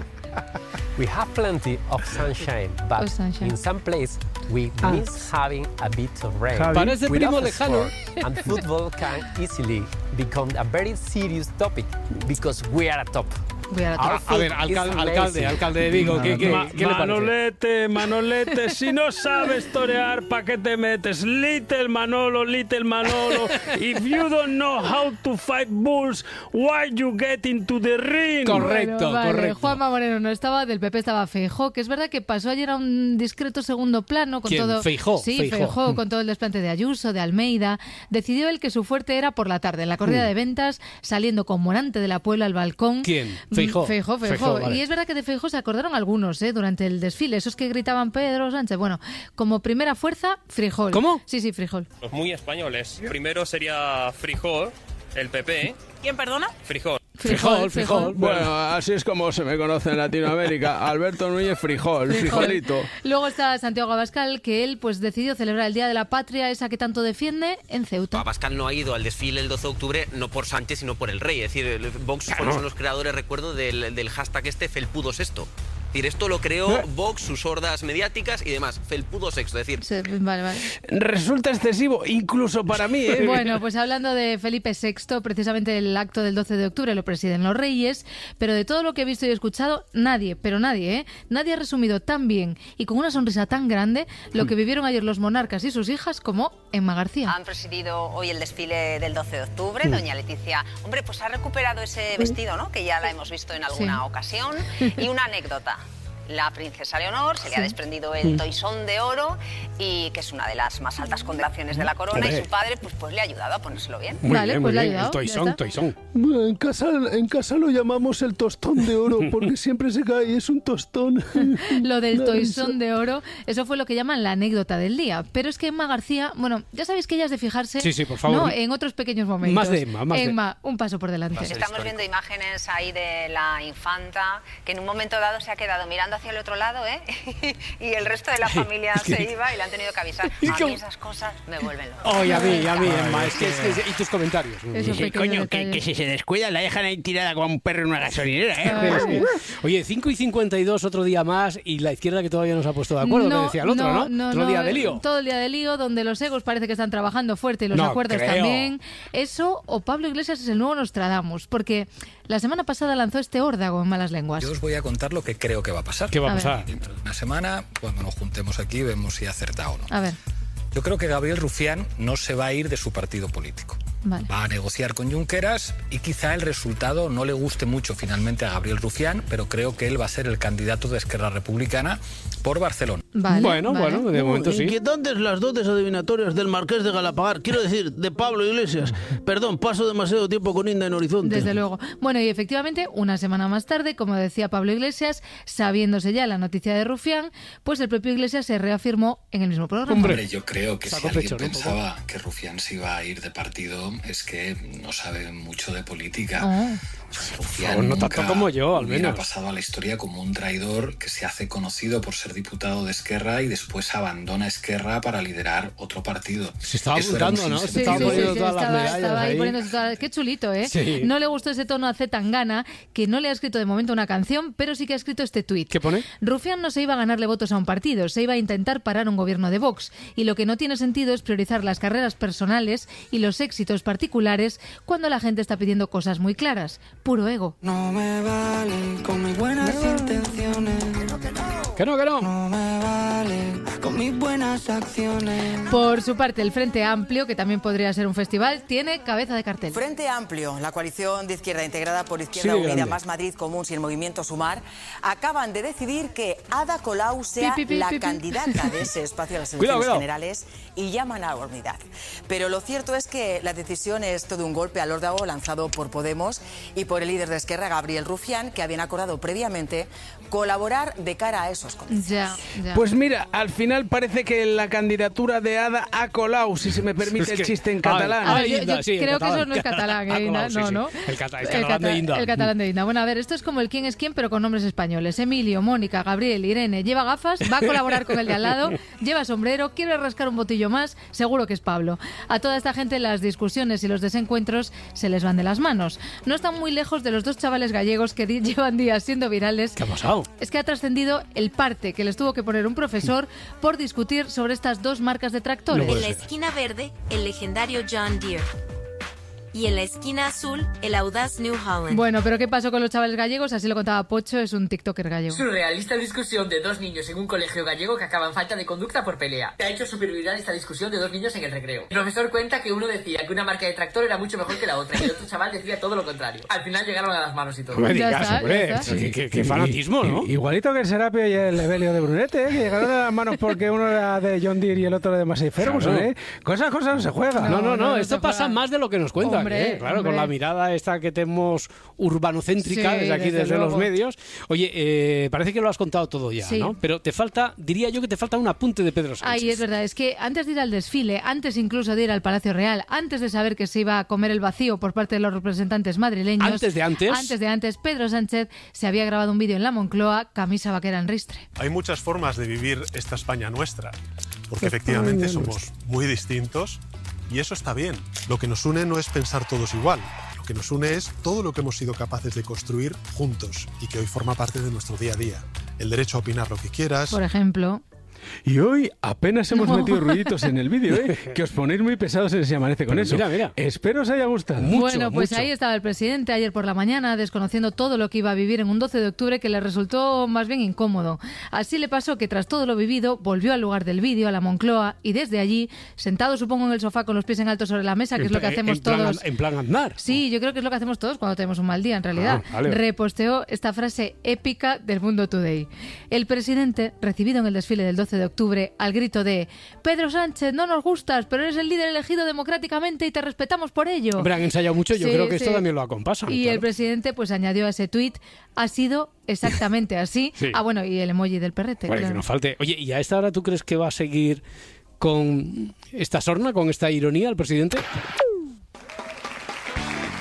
We have plenty of sunshine, but oh, sunshine. in some place we ah. miss having a bit of rain. Parece primo lejano. And football can easily become a very serious topic because we are a top. A, a ver, alcalde, alcalde, alcalde de Vigo, ¿qué, qué, Ma, ¿qué le parece? Manolete, Manolete, si no sabes torear, ¿pa' qué te metes? Little Manolo, little Manolo, if you don't know how to fight bulls, why you get into the ring? Correcto, bueno, vale. correcto. Juanma Moreno no estaba, del P P estaba Feijóo, que es verdad que pasó ayer a un discreto segundo plano con ¿Quién? todo. Feijóo. Sí, Feijóo, Feijóo mm. con todo el desplante de Ayuso, de Almeida. Decidió él que su fuerte era por la tarde, en la corrida mm. de ventas, saliendo con Morante de la Puebla al balcón. ¿Quién? Feijóo. Feijóo, Feijóo. Feijóo, vale. Y es verdad que de Feijóo se acordaron algunos ¿eh? durante el desfile, esos que gritaban Pedro Sánchez. Bueno, como primera fuerza, frijol. ¿Cómo? Sí, sí, frijol. Los muy españoles. Primero sería Frijol, el P P. ¿Quién, perdona? Frijol. Frijol, frijol. Bueno, así es como se me conoce en Latinoamérica. Alberto Núñez Frijol, frijol, frijolito. Luego está Santiago Abascal, que él pues decidió celebrar el Día de la Patria, esa que tanto defiende, en Ceuta. Abascal no ha ido al desfile el doce de octubre no por Sánchez, sino por el rey. Es decir, Vox claro. son los creadores, recuerdo, del, del hashtag este Felpudo Sexto. Es decir, esto lo creó Vox, sus hordas mediáticas y demás. Felpudo Sexto, es decir... Sí, vale, vale. Resulta excesivo, incluso para mí, ¿eh? Bueno, pues hablando de Felipe sexto, precisamente el acto del doce de octubre lo presiden los reyes, pero de todo lo que he visto y escuchado, nadie, pero nadie, ¿eh? Nadie ha resumido tan bien y con una sonrisa tan grande lo que vivieron ayer los monarcas y sus hijas como Emma García. Han presidido hoy el desfile del doce de octubre. Doña Leticia, hombre, pues ha recuperado ese vestido, ¿no? Que ya la hemos visto en alguna sí. ocasión. Y una anécdota. La princesa Leonor se le sí. ha desprendido el toisón de oro y que es una de las más altas condecoraciones de la corona. Hombre. Y su padre pues, pues le ha ayudado a ponérselo bien. Muy vale, bien, pues muy le ha bien. ayudado. El toisón, toisón. En casa, en casa lo llamamos el tostón de oro porque siempre se cae y es un tostón. Lo del toisón de oro, eso fue lo que llaman la anécdota del día. Pero es que Emma García, bueno, ya sabéis que ella es de fijarse sí, sí, por favor. ¿no? en otros pequeños momentos. Más de Emma, más Emma, de... un paso por delante. Estamos viendo imágenes ahí de la infanta que en un momento dado se ha quedado mirando mirando hacia el otro lado, ¿eh? Y el resto de la familia es que... se iba y le han tenido que avisar. A mí esas cosas me vuelven loca. Oye, a mí, a mí, Emma, es que, es que, y tus comentarios. Sí, coño, que, que si se descuida la dejan ahí tirada como un perro en una gasolinera, ¿eh? Sí, sí. Oye, cinco y cincuenta y dos, otro día más, y la izquierda que todavía no se ha puesto de acuerdo, no, me decía el otro, ¿no? no Otro no, día de lío. Todo el día de lío, donde los egos parece que están trabajando fuerte y los No acuerdos creo. también. Eso, o Pablo Iglesias es el nuevo Nostradamus, porque la semana pasada lanzó este órdago en malas lenguas. Yo os voy a contar lo que creo que va a pasar. ¿Qué va a, a pasar? Dentro de una semana, cuando nos juntemos aquí, vemos si ha acertado o no. A ver. Yo creo que Gabriel Rufián no se va a ir de su partido político. Vale. Va a negociar con Junqueras y quizá el resultado no le guste mucho finalmente a Gabriel Rufián, pero creo que él va a ser el candidato de Esquerra Republicana por Barcelona. Vale, bueno, vale. bueno, de momento sí. Inquietantes las dotes adivinatorias del Marqués de Galapagar, quiero decir, de Pablo Iglesias. Perdón, paso demasiado tiempo con Inda en Horizonte. Desde luego. Bueno, y efectivamente, una semana más tarde, como decía Pablo Iglesias, sabiéndose ya la noticia de Rufián, pues el propio Iglesias se reafirmó en el mismo programa. Hombre, yo creo que si Saco alguien pecho, ¿no? pensaba que Rufián se iba a ir de partido es que no sabe mucho de política. Oh. Rufián Pues no nunca tanto como yo, al hubiera menos. pasado a la historia como un traidor que se hace conocido por ser diputado de Esquerra y después abandona Esquerra para liderar otro partido. Se estaba Eso era apuntando, un ¿no? sinsentido. Se estaba Sí, sí, poniendo sí, todas las estaba, medallas estaba ahí ahí. poniéndose todas- Qué chulito, ¿eh? Sí. No le gustó ese tono a Z Tangana, que no le ha escrito de momento una canción, pero sí que ha escrito este tuit. ¿Qué pone? Rufián no se iba a ganarle votos a un partido, se iba a intentar parar un gobierno de Vox. Y lo que no tiene sentido es priorizar las carreras personales y los éxitos particulares cuando la gente está pidiendo cosas muy claras. Puro ego. No me valen con mis buenas intenciones. Que no, que no. No me valen con mis buenas acciones. Por su parte, el Frente Amplio, que también podría ser un festival, tiene cabeza de cartel. Frente Amplio, la coalición de izquierda integrada por Izquierda Sí, Unida grande. más Madrid Común y el Movimiento Sumar, acaban de decidir que Ada Colau sea Pi, pi, pi, la pi, pi. candidata de ese espacio a las Cuidado, elecciones cuidado. generales y llaman a la unidad. Pero lo cierto es que la decisión es todo un golpe al órdago lanzado por Podemos y por el líder de Esquerra, Gabriel Rufián, que habían acordado previamente colaborar de cara a esos comicios. Ya, ya. Pues mira, al final parece que la candidatura de Ada ha colado, si se me permite Es que- el chiste en Ah, catalán. A ver, yo, Inda, yo sí, en creo que catalán. eso no es catalán, Ah, ¿eh, Inda? claro, sí, No, sí. ¿no? El cata- el El catalán cata- de Inda. El catalán de Inda. Bueno, a ver, esto es como el quién es quién, pero con nombres españoles. Emilio, Mónica, Gabriel, Irene, lleva gafas, va a colaborar con el de al lado, lleva sombrero, quiere rascar un botillo más, seguro que es Pablo. A toda esta gente las discusiones y los desencuentros se les van de las manos. No están muy lejos de los dos chavales gallegos que di- llevan días siendo virales. ¿Qué ha pasado? Es que ha trascendido el parte que les tuvo que poner un profesor por discutir sobre estas dos marcas de tractores. En la esquina verde, el legendario John Deere. Y en la esquina azul, el audaz New Holland. Bueno, pero ¿qué pasó con los chavales gallegos? Así lo contaba Pocho, es un tiktoker gallego. Surrealista discusión de dos niños en un colegio gallego que acaban falta de conducta por pelea. Se ha hecho superviral esta discusión de dos niños en el recreo. El profesor cuenta que uno decía que una marca de tractor era mucho mejor que la otra y el otro chaval decía todo lo contrario. Al final llegaron a las manos y todo. No me Ya digas, está, hombre. ya está. Qué, qué- qué fanatismo, ¿no? I- Igualito que el Serapio y el Evelio de Brunete, ¿eh? Que llegaron a las manos porque uno era de John Deere y el otro de Massey Ferguson, Claro. ¿eh? Con esas cosas no se juega. No, no, no, no, no esto se pasa juega. más de lo que nos cuentan, Hombre, ¿eh? Claro, hombre. con la mirada esta que tenemos urbanocéntrica Sí, desde aquí, desde desde, los luego. medios. Oye, eh, parece que lo has contado todo ya, Sí. ¿no? Pero te falta, diría yo que te falta un apunte de Pedro Sánchez. Ay, es verdad, es que antes de ir al desfile, antes incluso de ir al Palacio Real, antes de saber que se iba a comer el vacío por parte de los representantes madrileños... Antes de antes. Antes de antes, Pedro Sánchez se había grabado un vídeo en la Moncloa, camisa vaquera en ristre. Hay muchas formas de vivir esta España nuestra, porque efectivamente somos muy distintos y eso está bien. Lo que nos une no es pensar todos igual, lo que nos une es todo lo que hemos sido capaces de construir juntos y que hoy forma parte de nuestro día a día. El derecho a opinar lo que quieras. Por ejemplo... Y hoy apenas hemos No. metido ruiditos en el vídeo, ¿eh? Que os ponéis muy pesados en Se Amanece con Pero eso. mira, mira. Espero os haya gustado. bueno, pues ahí estaba el presidente ayer por la mañana desconociendo todo lo que iba a vivir en un doce de octubre que le resultó más bien incómodo. Así le pasó que tras todo lo vivido volvió al lugar del vídeo, a la Moncloa, y desde allí, sentado supongo en el sofá con los pies en alto sobre la mesa, que En es lo que pla- hacemos en plan todos. an- En plan andar. Sí, yo creo que es lo que hacemos todos cuando tenemos un mal día, en realidad. Ah, vale. Reposteó esta frase épica del Mundo Today. El presidente, recibido en el desfile del doce de octubre, al grito de «Pedro Sánchez, no nos gustas, pero eres el líder elegido democráticamente y te respetamos por ello». Hombre, han ensayado mucho, yo Sí, creo que esto sí. también lo acompasan. Y claro. el presidente pues añadió a ese tuit, ha sido exactamente así. Sí. Ah, bueno, y el emoji del perrete. Bueno, claro. que nos falte. Oye, ¿y a esta hora tú crees que va a seguir con esta sorna, con esta ironía el presidente?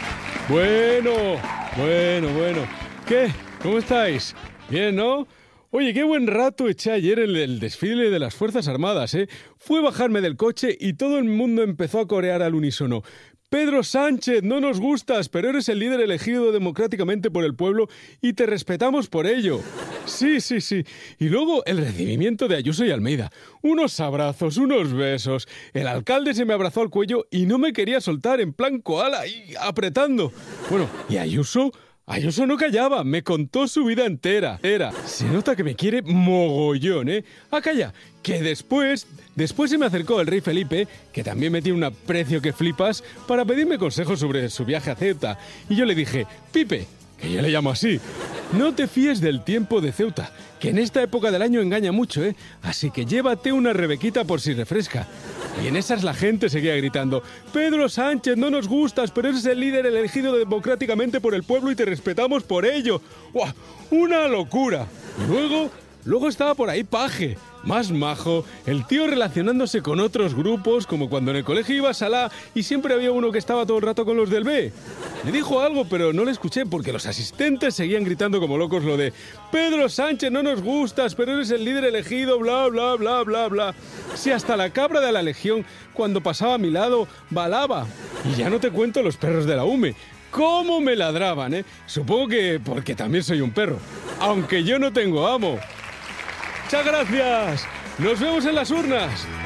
Bueno, bueno, bueno. ¿Qué? ¿Cómo estáis? Bien, ¿no? Oye, qué buen rato eché ayer en el desfile de las Fuerzas Armadas, ¿eh? Fue bajarme del coche y todo el mundo empezó a corear al unísono. Pedro Sánchez, no nos gustas, pero eres el líder elegido democráticamente por el pueblo y te respetamos por ello. Sí, sí, sí. Y luego el recibimiento de Ayuso y Almeida. Unos abrazos, unos besos. El alcalde se me abrazó al cuello y no me quería soltar, en plan koala, y apretando. Bueno, ¿y Ayuso? Ayuso no callaba, me contó su vida entera. Era, se nota que me quiere mogollón, ¿eh? Ah, calla, que después, después se me acercó el rey Felipe, que también me tiene un aprecio que flipas, para pedirme consejos sobre su viaje a Ceuta. Y yo le dije, Pipe, que yo le llamo así, no te fíes del tiempo de Ceuta, que en esta época del año engaña mucho, ¿eh? Así que llévate una rebequita por si refresca. Y en esas la gente seguía gritando, Pedro Sánchez, no nos gustas, pero eres el líder elegido democráticamente por el pueblo y te respetamos por ello. ¡Uah! ¡Una locura! Y luego, luego estaba por ahí Paje, más majo, el tío relacionándose con otros grupos, como cuando en el colegio iba a Salá y siempre había uno que estaba todo el rato con los del B. Le dijo algo, pero no le escuché porque los asistentes seguían gritando como locos lo de Pedro Sánchez, no nos gustas, pero eres el líder elegido, bla, bla, bla, bla, bla. Si hasta la cabra de la Legión, cuando pasaba a mi lado, balaba. Y ya no te cuento los perros de la U M E. ¿Cómo me ladraban, eh? Supongo que porque también soy un perro. Aunque yo no tengo amo. ¡Muchas gracias! ¡Nos vemos en las urnas!